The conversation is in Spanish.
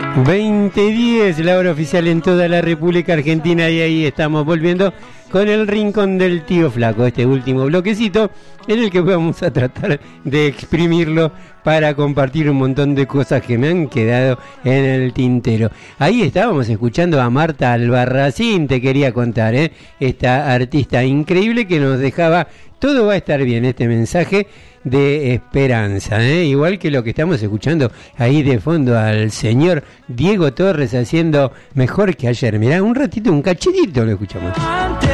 20:10, la hora oficial en toda la República Argentina, y ahí estamos volviendo con el rincón del tío Flaco, este último bloquecito en el que vamos a tratar de exprimirlo para compartir un montón de cosas que me han quedado en el tintero. Ahí estábamos escuchando a Marta Albarracín, te quería contar, esta artista increíble que nos dejaba todo va a estar bien, este mensaje de esperanza, igual que lo que estamos escuchando ahí de fondo al señor Diego Torres haciendo Mejor que ayer. Mirá, un ratito, un cachitito lo escuchamos.